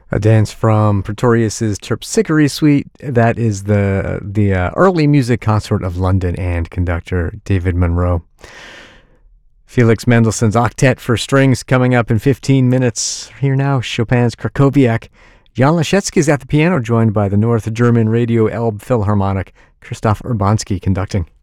A dance from Pretorius's Terpsichore Suite. That is the early music consort of London and conductor David Monroe. Felix Mendelssohn's Octet for Strings coming up in 15 minutes. Here now, Chopin's Krakowiak. Jan Leschetski is at the piano, joined by the North German Radio Elbe Philharmonic, Christoph Urbanski conducting.